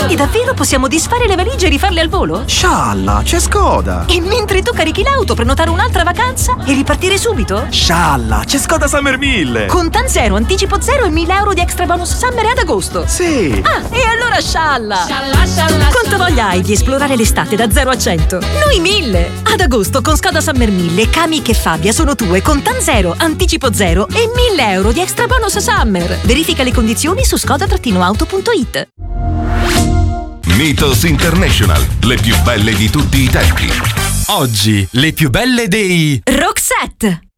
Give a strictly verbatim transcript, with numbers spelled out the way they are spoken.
Quindi davvero possiamo disfare le valigie e rifarle al volo? Scialla, c'è Skoda! E mentre tu carichi l'auto, prenotare un'altra vacanza e ripartire subito? Scialla, c'è Skoda Summer mille! Con Tan Zero, anticipo zero e mille euro di extra bonus summer ad agosto. Sì! Ah, e allora scialla! Scialla, scialla! Quanta voglia hai di esplorare l'estate da zero a cento? Noi mille! Ad agosto con Skoda Summer mille, Kamiq e Fabia sono tue con Tan Zero, anticipo zero e mille euro di extra bonus summer. Verifica le condizioni su skoda auto punto it. Mythos International, le più belle di tutti i tempi. Oggi, le più belle dei Roxette.